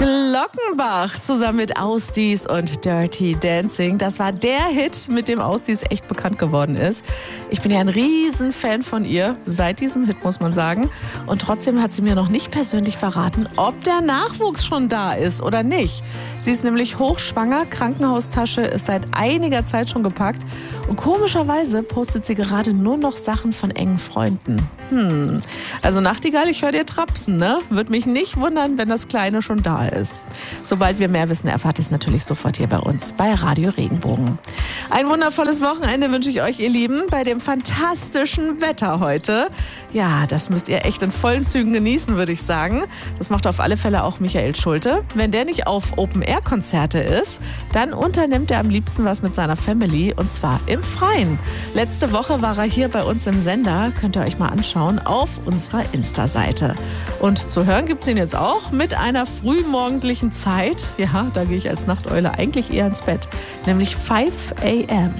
Glockenbach zusammen mit Ausdies und Dirty Dancing. Das war der Hit, mit dem Ausdies echt bekannt geworden ist. Ich bin ja ein Riesenfan von ihr, seit diesem Hit muss man sagen. Und trotzdem hat sie mir noch nicht persönlich verraten, ob der Nachwuchs schon da ist oder nicht. Sie ist nämlich hochschwanger, Krankenhaustasche ist seit einiger Zeit schon gepackt. Und komischerweise postet sie gerade nur noch Sachen von engen Freunden. Also Nachtigall, ich höre dir trapsen, ne? Würde mich nicht wundern, wenn das Kleine schon da ist. Sobald wir mehr wissen, erfahrt ihr es natürlich sofort hier bei uns bei Radio Regenbogen. Ein wundervolles Wochenende wünsche ich euch, ihr Lieben, bei dem fantastischen Wetter heute. Ja, das müsst ihr echt in vollen Zügen genießen, würde ich sagen. Das macht auf alle Fälle auch Michael Schulte. Wenn der nicht auf Open-Air-Konzerte ist, dann unternimmt er am liebsten was mit seiner Family, und zwar im Freien. Letzte Woche war er hier bei uns im Sender, könnt ihr euch mal anschauen, auf unserer Insta-Seite. Und zu hören gibt's ihn jetzt auch mit einer frühmorgendlichen Zeit. Ja, da gehe ich als Nachteule eigentlich eher ins Bett, nämlich 5 a.m.